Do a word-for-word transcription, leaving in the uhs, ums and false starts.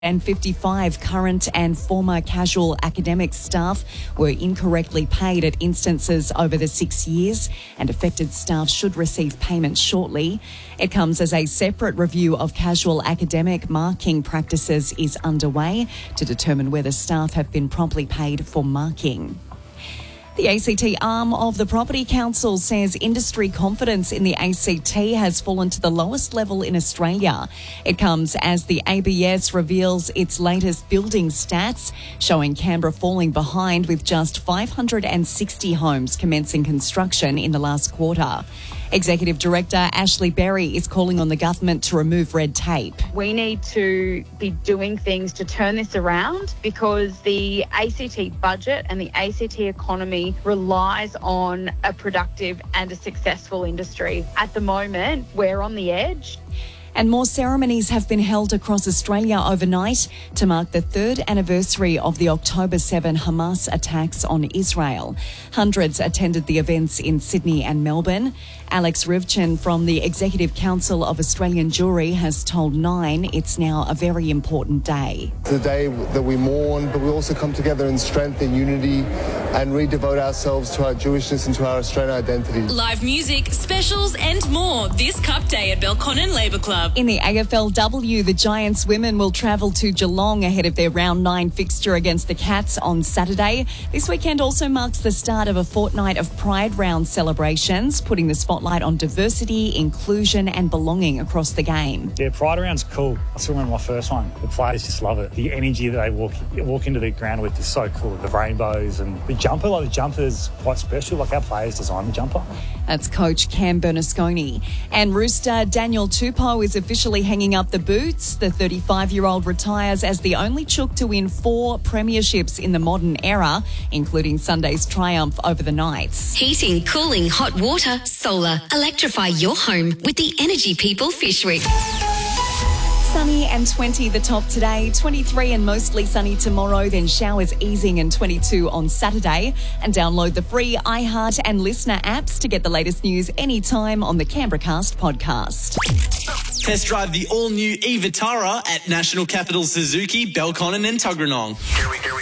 And fifty-five current and former casual academic staff were incorrectly paid at instances over the six years, and affected staff should receive payment shortly. It comes as a separate review of casual academic marking practices is underway to determine whether staff have been promptly paid for marking. The A C T arm of the Property Council says industry confidence in the A C T has fallen to the lowest level in Australia. It comes as the A B S reveals its latest building stats, showing Canberra falling behind with just five hundred sixty homes commencing construction in the last quarter. Executive Director Ashley Berry is calling on the government to remove red tape. We need to be doing things to turn this around because the A C T budget and the A C T economy relies on a productive and a successful industry. At the moment, we're on the edge. And more ceremonies have been held across Australia overnight to mark the third anniversary of the October seventh Hamas attacks on Israel. Hundreds attended the events in Sydney and Melbourne. Alex Rivchin from the Executive Council of Australian Jewry has told Nine it's now a very important day. It's a day that we mourn, but we also come together in strength and unity and redevote ourselves to our Jewishness and to our Australian identity. Live music, specials and more this Cup Day at Belconnen Labour Club. In the A F L W, the Giants women will travel to Geelong ahead of their round nine fixture against the Cats on Saturday. This weekend also marks the start of a fortnight of Pride Round celebrations, putting the spotlight on diversity, inclusion and belonging across the game. Yeah, Pride Round's cool. I still remember my first one. The players just love it. The energy that they walk walk into the ground with is so cool. The rainbows and the jumper, like the jumper's quite special. Like our players designed the jumper. That's coach Cam Bernasconi. And Rooster Daniel Tupou is officially hanging up the boots. The thirty-five-year-old retires as the only Chook to win four premierships in the modern era, including Sunday's triumph over the Knights. Heating, cooling, hot water, solar. Electrify your home with the Energy People Fishwick. Sunny and twenty the top today, twenty-three and mostly sunny tomorrow, then showers easing and twenty-two on Saturday. And download the free iHeart and Listener apps to get the latest news anytime on the Canberracast podcast. Test drive the all-new e-Vitara at National Capital Suzuki, Belconnen and Tuggeranong. Here we, here we